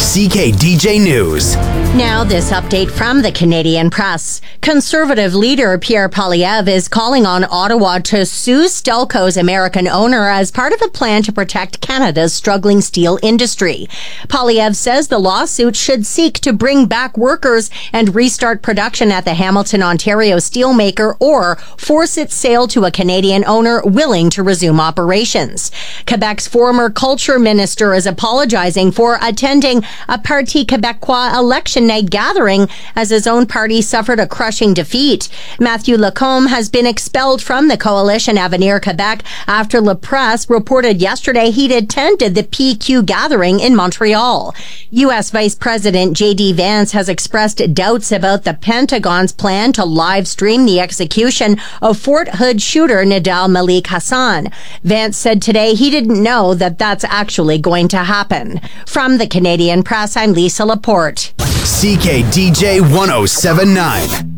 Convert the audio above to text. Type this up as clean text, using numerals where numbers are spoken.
CKDJ News. Now, this update from the Canadian Press. Conservative leader Pierre Poilievre is calling on Ottawa to sue Stelco's American owner as part of a plan to protect Canada's struggling steel industry. Poilievre says the lawsuit should seek to bring back workers and restart production at the Hamilton, Ontario steelmaker or force its sale to a Canadian owner willing to resume operations. Quebec's former culture minister is apologizing for attending a Parti Québécois election night gathering as his own party suffered a crushing defeat. Mathieu Lacombe has been expelled from the coalition Avenir Quebec after La Presse reported yesterday he'd attended the PQ gathering in Montreal. U.S. Vice President J.D. Vance has expressed doubts about the Pentagon's plan to live stream the execution of Fort Hood shooter Nidal Malik Hassan. Vance said today he didn't know that that's actually going to happen. From the Canadian Press, I'm Lisa Laporte. CKDJ 1079.